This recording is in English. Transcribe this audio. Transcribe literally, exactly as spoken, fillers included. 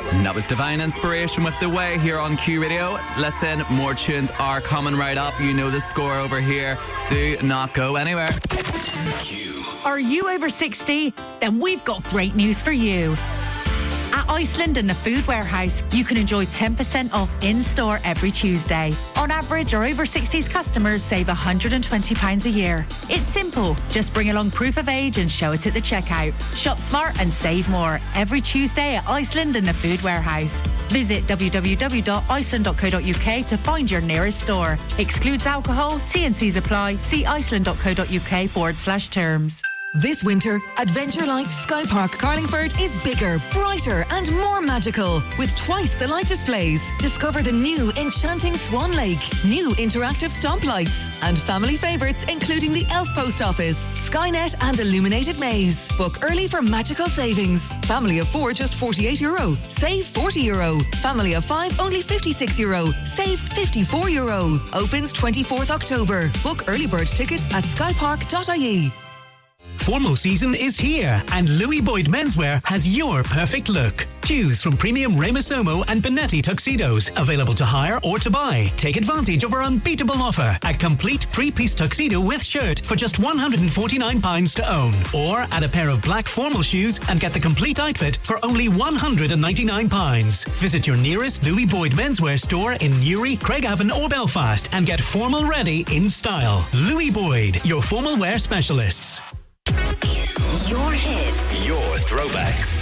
That was Divine Inspiration with The Way here on Q Radio. Listen, more tunes are coming right up. You know the score over here. Do not go anywhere. Q. Are you over sixty? Then we've got great news for you. At Iceland and the Food Warehouse, you can enjoy ten percent off in-store every Tuesday. On average, our over sixties customers save one hundred twenty pounds a year. It's simple. Just bring along proof of age and show it at the checkout. Shop smart and save more every Tuesday at Iceland and the Food Warehouse. Visit w w w dot iceland dot co dot u k to find your nearest store. Excludes alcohol. T and C's apply. See iceland dot co dot u k forward slash terms. This winter, Adventure Lights Sky Park Carlingford is bigger, brighter and more magical with twice the light displays. Discover the new enchanting Swan Lake, new interactive stomp lights and family favourites including the Elf Post Office, Skynet and Illuminated Maze. Book early for magical savings. Family of four just forty-eight euro. Save forty euro. Family of five only fifty-six euro. Save fifty-four euro. Opens twenty-fourth October. Book early bird tickets at skypark dot I E. Formal season is here and Louis Boyd Menswear has your perfect look. Choose from premium Rey-Masomo and Benetti tuxedos, available to hire or to buy. Take advantage of our unbeatable offer. A complete three-piece tuxedo with shirt for just one hundred forty-nine pounds to own. Or add a pair of black formal shoes and get the complete outfit for only one hundred ninety-nine pounds. Visit your nearest Louis Boyd Menswear store in Newry, Craigavon or Belfast and get formal ready in style. Louis Boyd, your formal wear specialists. Your hits. Your throwbacks.